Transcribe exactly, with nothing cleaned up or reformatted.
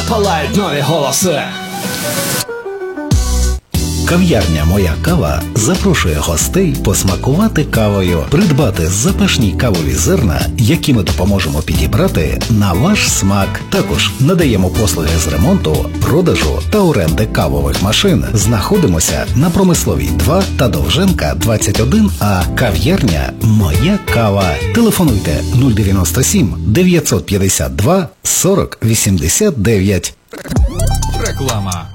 запалають нові голоси. Кав'ярня «Моя кава» запрошує гостей посмакувати кавою, придбати запашні кавові зерна, які ми допоможемо підібрати на ваш смак. Також надаємо послуги з ремонту, продажу та оренди кавових машин. Знаходимося на Промисловій два та Довженка двадцять один А. Кав'ярня «Моя кава». Телефонуйте нуль дев'яносто сім дев'ятсот п'ятдесят два сорок вісімдесят дев'ять. Реклама.